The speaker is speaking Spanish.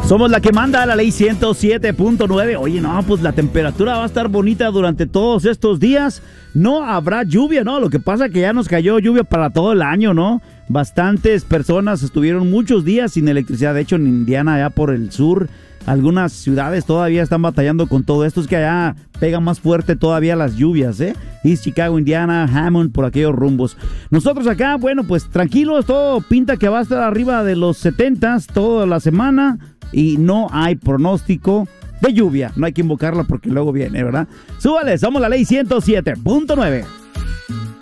Somos la que manda, la ley 107.9. Oye, no, pues la temperatura va a estar bonita durante todos estos días. No habrá lluvia, ¿no? Lo que pasa es que ya nos cayó lluvia para todo el año, ¿no? Bastantes personas estuvieron muchos días sin electricidad. De hecho, en Indiana, allá por el sur, algunas ciudades todavía están batallando con todo esto. Es que allá pega más fuerte todavía las lluvias, ¿eh? East Chicago, Indiana, Hammond, por aquellos rumbos. Nosotros acá, bueno, pues tranquilos, todo pinta que va a estar arriba de los 70s toda la semana y no hay pronóstico de lluvia. No hay que invocarla porque luego viene, ¿verdad? Súbale, somos la ley 107.9.